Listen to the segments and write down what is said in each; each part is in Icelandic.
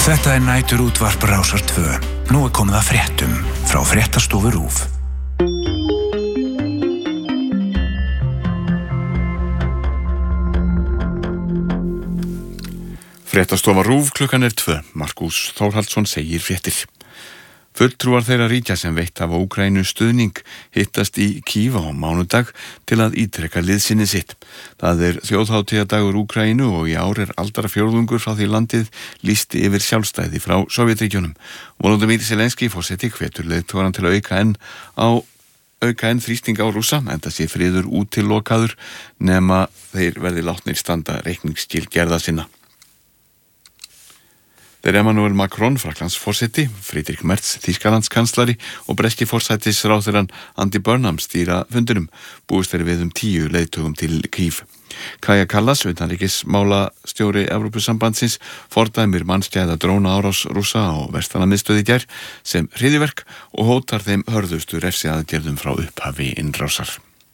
Þetta næturútvarp Rásar 2. Nú komið að fréttum frá Fréttastofu RÚV. Fréttastofa RÚV klukkan 2. Markús Þórhaldsson segir fréttir. Fulltrúar þeirra ríkja sem veitt hafa Úkraínu stuðning hittast í Kív á mánudag til að ítreka liðsinni sitt. Það þjóðhátíðardagur Úkraínu og í ár aldarafjórðungur frá því landið lýsti yfir sjálfstæði frá Sovétríkjunum. Volodymyr Zelenský forseti hvetur leiðtogarann til að auka enn þrýsting á Rússa, enda sé friður útilokaður nema þeir verði látnir standa reikningsskil gerða sinna. Þeir Emmanuel Macron, Frakklands forseti, Friedrich Merz, Þýskalandskanslari og breski forsætisráðherrann Andy Burnham stýra fundinum. Búist þeir við 10 leiðtogum til Kív. Kaja Kallas, utanríkismálastjóri Evrópusambandsins, fordæmir mannskæða drónaárás Rússa á verslunarmiðstöð í gær sem hryðjuverk og hótar þeim hörðustu refsiaðgerðum frá upphafi innrásar.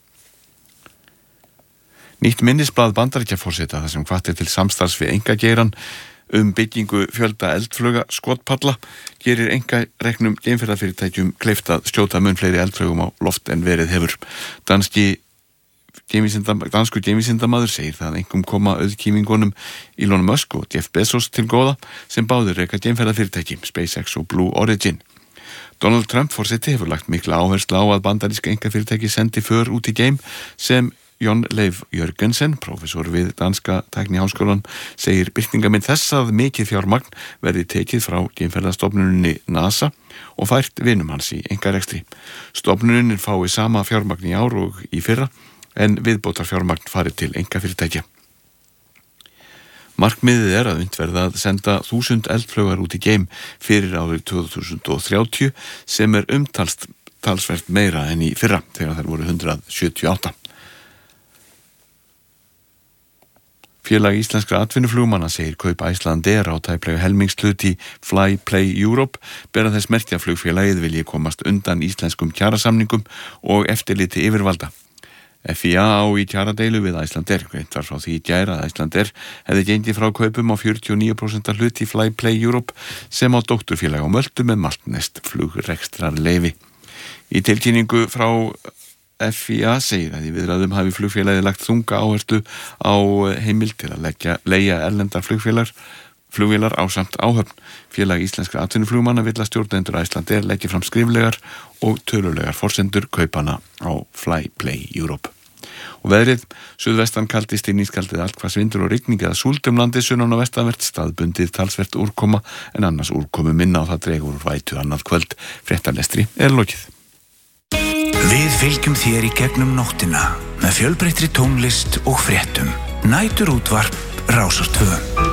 Nýtt minnisblað Bandaríkjaforseta þar sem hvatt til samstarfs við einkageirann byggingu fjölda eldfluga skotpalla gerir einkareknum geimferðafyrirtækjum kleift að skjóta mun fleiri eldflugum á loft en verið hefur. Dansku geimvísindamaður segir það einkum koma auðkýmingunum Elon Musk og Jeff Bezos til góða sem báðir reka geimferðafyrirtæki, SpaceX og Blue Origin. Donald Trump forseti hefur lagt mikla áherslu á að bandaríska einkafyrirtæki sendi för út í geim sem Jon Leif Jørgensen, prófessor við Danska Tækniháskólan, segir birtingamind þess að mikið fjármagn verði tekið frá geimferðastofnuninni NASA og fært vinum hans í einkarekstri. Stofnunin fái sama fjármagn í ár og í fyrra en viðbótar fjármagn farið til einkafyrirtækja. Markmiðið að unnt verða að senda 1000 eldflaugar út í geim fyrir árið 2030 sem talsvert meira en í fyrra þegar þær voru 178. Félag íslenskra atvinnuflugmanna segir kaup Icelandair á tæplega helmingshlut í Flyplay Europe bera þess merki að flugfélagið vilji komast undan íslenskum kjarasamningum og eftirliti yfirvalda. FIA á í kjaradeilu við Icelandair. Greint var frá því í gær að Icelandair hefði gengið frá kaupum á 49% hlut í Flyplay Europe sem á dótturfélag á Möltu með maltnest flugrekstrarleyfi. Í tilkynningu frá FIA segir að í viðræðum hafi flugfélagið lagt þunga áherslu á heimild til að leigja erlendar flugvélar ásamt áhöfn. Félag íslenskra atvinnuflugmanna vill að stjórnendur Icelandair leggi fram skriflegar og tölulegar forsendur kaupana á Flyplay Europe. Og veðrið, suðvestan kaldist inn í skaldið allhvass vindur og rigning eða súld landið sunnan og vestanvert, staðbundið talsvert úrkoma en annars úrkomu minna og það dregur úr vætu annað kvöld. Fréttalestri lokið. Við fylgjum þér í gegnum nóttina með fjölbreyttri tónlist og fréttum. Næturútvarp Rásar 2.